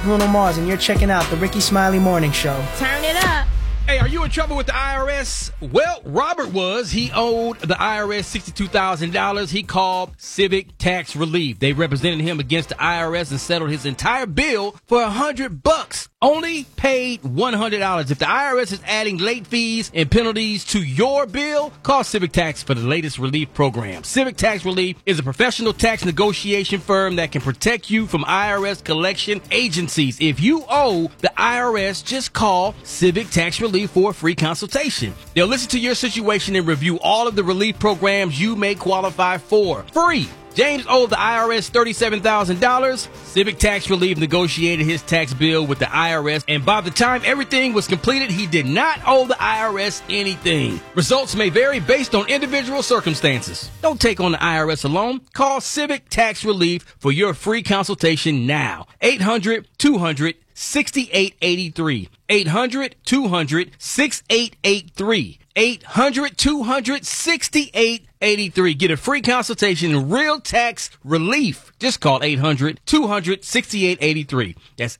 Bruno Mars, and you're checking out the Ricky Smiley Morning Show. Turn it up. Hey, are you in trouble with the IRS? Well, Robert was. He owed the IRS $62,000. He called Civic Tax Relief. They represented him against the IRS and settled his entire bill for $100. Only paid $100. If the IRS is adding late fees and penalties to your bill, call Civic Tax for the latest relief program. Civic Tax Relief is a professional tax negotiation firm that can protect you from IRS collection agencies. If you owe the IRS, just call Civic Tax Relief for a free consultation. They'll listen to your situation and review all of the relief programs you may qualify for. Free. James owed the IRS $37,000. Civic Tax Relief negotiated his tax bill with the IRS, and by the time everything was completed, he did not owe the IRS anything. Results may vary based on individual circumstances. Don't take on the IRS alone. Call Civic Tax Relief for your free consultation now. 800-200-6883. 800-200-6883. 800-200-6883. Get a free consultation in real tax relief. Just call 800-200-6883. That's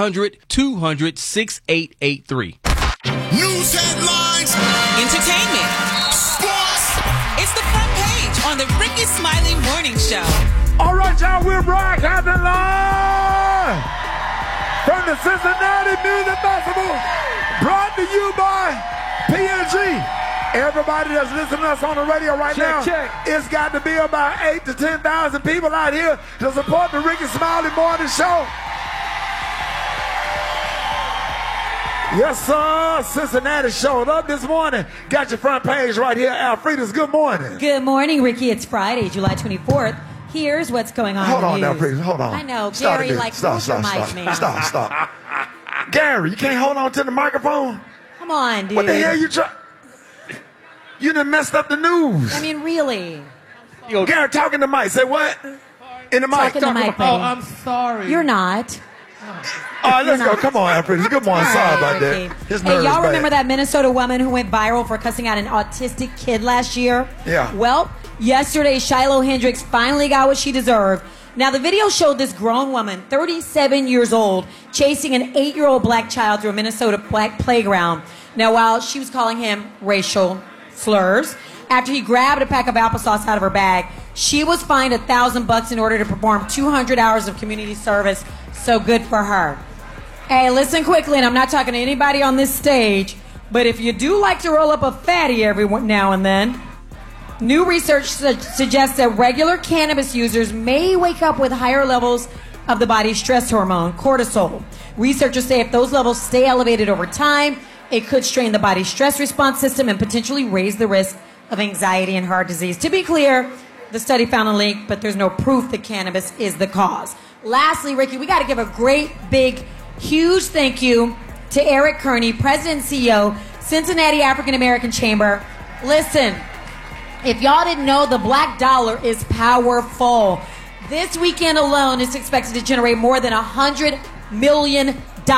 800-200-6883. News headlines. Entertainment. Sports. It's the front page on the Ricky Smiley Morning Show. All right, y'all, we're broadcasting live from the Cincinnati Music Festival, brought to you by PNG. Everybody that's listening to us on the radio right now, it's got to be about 8,000 to 10,000 people out here to support the Ricky Smiley Morning Show. Yes, sir. Cincinnati showed up this morning. Got your front page right here. Alfreda's, good morning. Good morning, Ricky. It's Friday, July 24th. Here's what's going on. Hold on now, please. Hold on. I know. Stop Gary, it, like, stop. Stop. Gary, you can't hold on to the microphone? Come on, dude. What the hell you try? You done messed up the news. I mean, really. Yo, Gary, talking to Mike. Say what? In the mic. Talking to Mike, Oh, I'm sorry. You're not. All right, let's go. Come on, Alfred. Good morning. Sorry about that. His Hey, nerves y'all bad. remember that Minnesota woman who went viral for cussing out an autistic kid last year? Yeah. Well, yesterday, Shiloh Hendricks finally got what she deserved. Now, the video showed this grown woman, 37 years old, chasing an 8-year-old black child through a Minnesota black playground. Now, while she was calling him racial slurs, after he grabbed a pack of applesauce out of her bag, she was fined $1,000 in order to perform 200 hours of community service. So good for her. Hey, listen quickly, and I'm not talking to anybody on this stage, but if you do like to roll up a fatty every now and then, new research suggests that regular cannabis users may wake up with higher levels of the body's stress hormone, cortisol. Researchers say if those levels stay elevated over time, it could strain the body's stress response system and potentially raise the risk of anxiety and heart disease. To be clear, the study found a link, but there's no proof that cannabis is the cause. Lastly, Ricky, we got to give a great, big, huge thank you to Eric Kearney, President and CEO, Cincinnati African American Chamber. Listen, if y'all didn't know, the black dollar is powerful. This weekend alone is expected to generate more than $100 million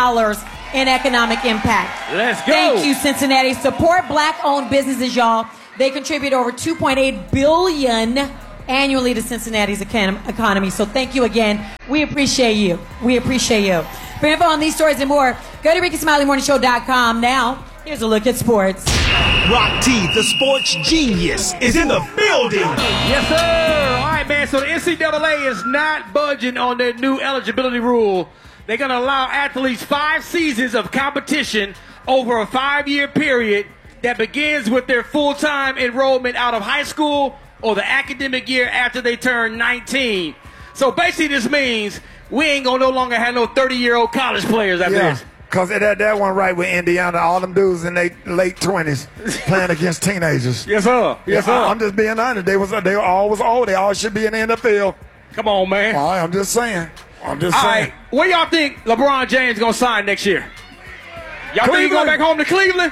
in economic impact. Let's go. Thank you, Cincinnati. Support black-owned businesses, y'all. They contribute over $2.8 billion annually to Cincinnati's economy. So thank you again. We appreciate you. We appreciate you. For info on these stories and more, go to RickySmileyMorningShow.com. Now, here's a look at sports. Rock T, the sports genius, is in the building. Yes, sir. All right, man. So the NCAA is not budging on their new eligibility rule. They're going to allow athletes 5 seasons of competition over a 5-year period that begins with their full-time enrollment out of high school or the academic year after they turn 19. So basically this means we ain't going to no longer have no 30-year-old college players after this. Because that one right with Indiana, all them dudes in their late 20s playing against teenagers. Yes, sir. Yes, sir. I'm just being honest. They were always old. They all should be in the NFL. Come on, man. All right, I'm just saying. All right, where y'all think LeBron James going to sign next year? Y'all think he going back home to Cleveland?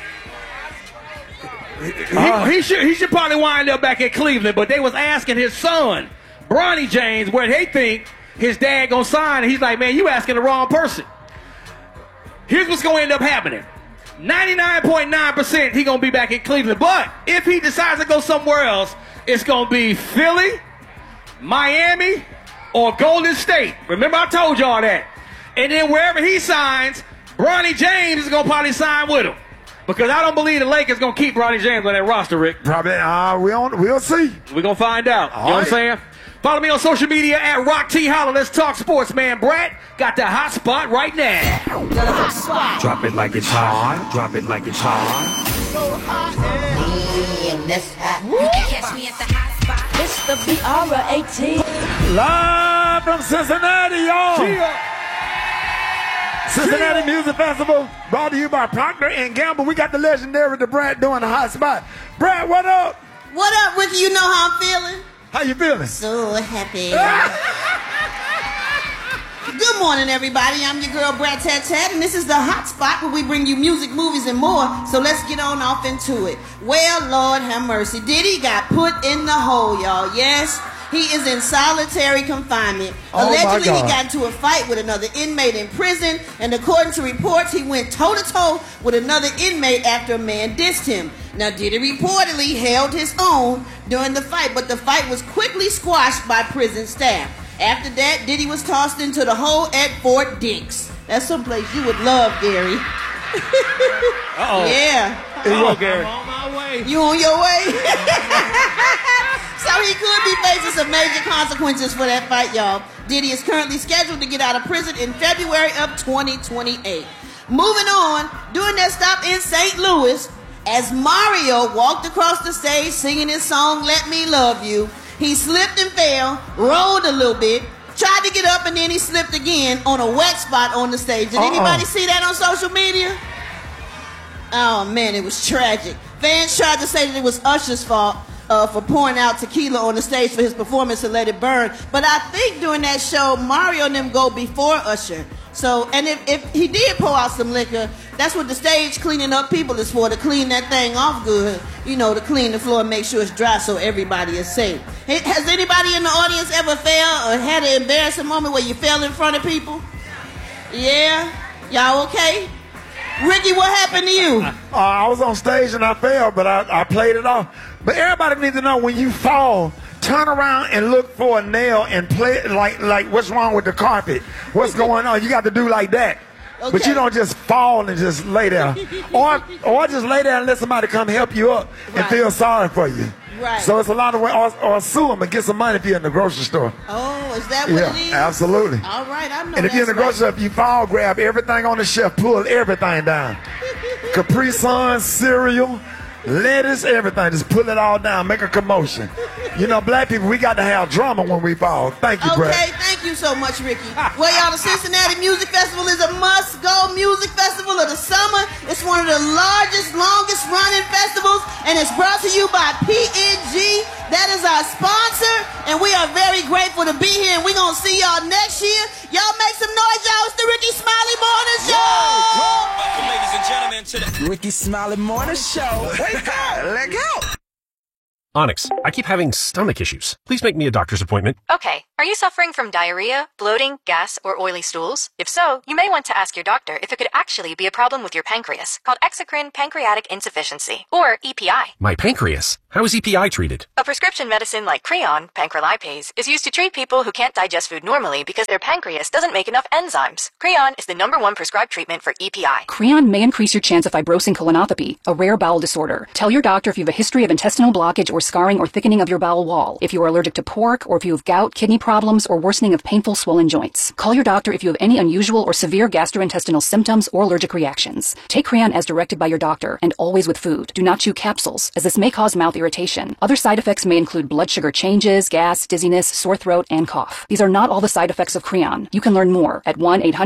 He should probably wind up back at Cleveland, but they was asking his son, Bronny James, where they think his dad going to sign, and he's like, man, you asking the wrong person. Here's what's going to end up happening. 99.9% he going to be back in Cleveland, but if he decides to go somewhere else, it's going to be Philly, Miami, or Golden State. Remember, I told y'all that. And then wherever he signs, Ronnie James is going to probably sign with him. Because I don't believe the Lakers going to keep Ronnie James on that roster, Rick. Probably. We'll see. We're going to find out. You know what I'm saying? Follow me on social media at Rock T Holla. Let's talk sports, man. Brad got the hot spot right now. The hot spot. Drop it like it's hot. Drop it like it's hot. So hot. You can catch me at the hot spot. It's the BR18. Live from Cincinnati, y'all. Cincinnati Music Festival, brought to you by Procter & Gamble. We got the legendary the Brad doing the hot spot. Brad, what up? What up, Ricky? You know how I'm feeling? How you feeling? So happy. Good morning, everybody. I'm your girl, Brad Tat Tat, and this is the hot spot where we bring you music, movies, and more. So let's get on off into it. Well, Lord have mercy. Diddy got put in the hole, y'all. Yes, he is in solitary confinement. Allegedly, he got into a fight with another inmate in prison, and according to reports, he went toe-to-toe with another inmate after a man dissed him. Now, Diddy reportedly held his own during the fight, but the fight was quickly squashed by prison staff. After that, Diddy was tossed into the hole at Fort Dix. That's someplace you would love, Gary. Uh-oh. Yeah. Oh, Gary. I'm on my way. You on your way? So he could be facing some major consequences for that fight, y'all. Diddy is currently scheduled to get out of prison in February of 2028. Moving on, during that stop in St. Louis, as Mario walked across the stage singing his song, Let Me Love You, he slipped and fell, rolled a little bit, tried to get up, and then he slipped again on a wet spot on the stage. Did anybody see that on social media? Oh, man, it was tragic. Fans tried to say that it was Usher's fault for pouring out tequila on the stage for his performance to Let It Burn. But I think during that show, Mario and them go before Usher. So, and if he did pour out some liquor, that's what the stage cleaning up people is for, to clean that thing off good, you know, to clean the floor and make sure it's dry so everybody is safe. Has anybody in the audience ever failed or had an embarrassing moment where you fell in front of people? Yeah? Y'all okay? Ricky, what happened to you? I was on stage and I fell, but I played it off. But everybody needs to know, when you fall, turn around and look for a nail and play it like what's wrong with the carpet? What's going on? You got to do like that. Okay. But you don't just fall and just lay there. or just lay there and let somebody come help you up and feel sorry for you. Right. So it's a lot of ways. Or sue them and get some money if you're in the grocery store. Oh, is that what it is? Yeah, absolutely. All right, I know. And if you're in the grocery store, if you fall, grab everything on the shelf, pull everything down. Capri Sun, cereal, lettuce, everything. Just pull it all down. Make a commotion. You know, black people, we got to have drama when we fall. Thank you, Brad. Okay, thank you so much, Ricky. Well, y'all, the Cincinnati Music Festival is a must-go music festival of the summer. It's one of the largest, longest-running festivals, and it's brought to you by P&G. That is our sponsor, and we are very grateful to be here, and we're going to see y'all next year. Y'all make some noise, y'all. It's the Ricky Smiley Morning Show. Welcome, ladies and gentlemen, to the Ricky Smiley Morning Show. Wake up. Let go. Onyx, I keep having stomach issues. Please make me a doctor's appointment. Okay. Are you suffering from diarrhea, bloating, gas, or oily stools? If so, you may want to ask your doctor if it could actually be a problem with your pancreas, called exocrine pancreatic insufficiency, or EPI. My pancreas? How is EPI treated? A prescription medicine like Creon, pancrelipase, is used to treat people who can't digest food normally because their pancreas doesn't make enough enzymes. Creon is the #1 prescribed treatment for EPI. Creon may increase your chance of fibrosing colonopathy, a rare bowel disorder. Tell your doctor if you have a history of intestinal blockage or scarring or thickening of your bowel wall, if you are allergic to pork, or if you have gout, kidney problems, or worsening of painful swollen joints. Call your doctor if you have any unusual or severe gastrointestinal symptoms or allergic reactions. Take Creon as directed by your doctor, and always with food. Do not chew capsules, as this may cause mouth irritation. Other side effects may include blood sugar changes, gas, dizziness, sore throat, and cough. These are not all the side effects of Creon. You can learn more at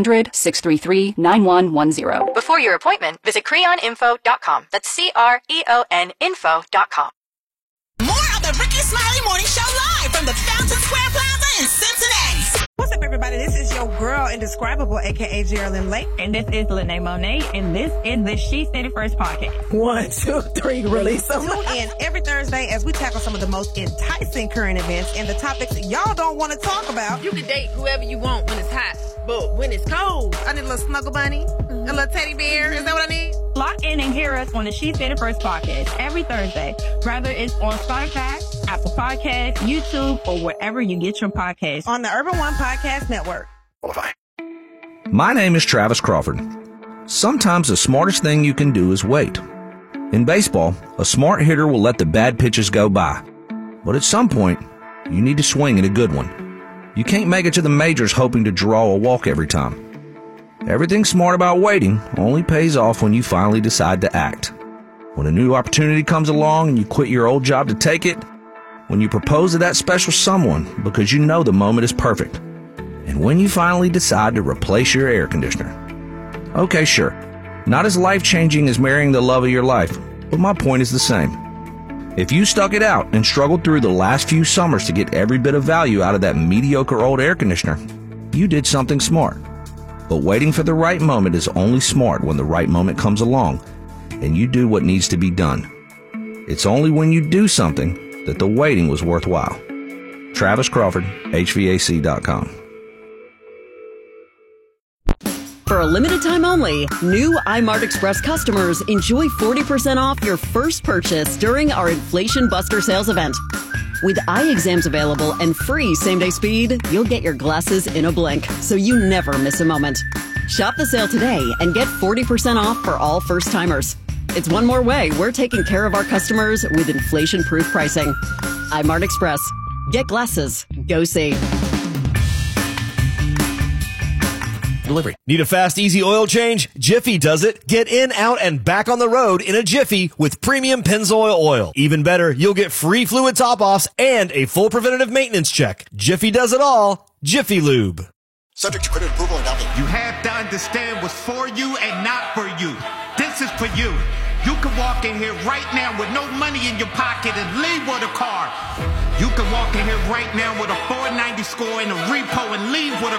1-800-633-9110. Before your appointment, visit creoninfo.com. That's CREON info.com. More of the Ricky Smiley Morning Show live from the Fountain Square Plaza in Cincinnati. What's up, everybody? This is your girl, Indescribable, a.k.a. Geraldine Lake. And this is Lene Monet, and this is the She Said It First podcast. 1, 2, 3, release them. Tune in every Thursday as we tackle some of the most enticing current events and the topics y'all don't want to talk about. You can date whoever you want when it's hot, but when it's cold, I need a little snuggle bunny, a little teddy bear. Is that what I need? Lock in and hear us on the She Said It First podcast every Thursday, whether it's on Spotify, Apple Podcasts, YouTube, or wherever you get your podcasts. On the Urban One Podcast Network. Qualify. My name is Travis Crawford. Sometimes the smartest thing you can do is wait. In baseball, a smart hitter will let the bad pitches go by. But at some point, you need to swing at a good one. You can't make it to the majors hoping to draw a walk every time. Everything smart about waiting only pays off when you finally decide to act. When a new opportunity comes along and you quit your old job to take it. When you propose to that special someone because you know the moment is perfect. And when you finally decide to replace your air conditioner. Okay, sure. Not as life-changing as marrying the love of your life, but my point is the same. If you stuck it out and struggled through the last few summers to get every bit of value out of that mediocre old air conditioner, you did something smart. But waiting for the right moment is only smart when the right moment comes along and you do what needs to be done. It's only when you do something that the waiting was worthwhile. Travis Crawford, HVAC.com. For a limited time only, new iMart Express customers enjoy 40% off your first purchase during our Inflation Buster sales event. With eye exams available and free same-day speed, you'll get your glasses in a blink, so you never miss a moment. Shop the sale today and get 40% off for all first-timers. It's one more way we're taking care of our customers with inflation-proof pricing. iMart Express. Get glasses. Go see. Delivery. Need a fast, easy oil change? Jiffy does it. Get in, out, and back on the road in a jiffy with premium Pennzoil oil. Even better, you'll get free fluid top-offs and a full preventative maintenance check. Jiffy does it all. Jiffy Lube. Subject to credit approval and down payment. You have to understand what's for you and not for you. This is for you. You can walk in here right now with no money in your pocket and leave with a car. You can walk in here right now with a 490 score in a repo and leave with a